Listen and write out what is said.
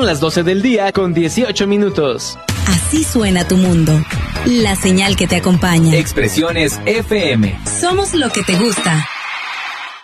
Son las 12 del día con 18 minutos. Así suena tu mundo. La señal que te acompaña. Expresiones FM. Somos lo que te gusta.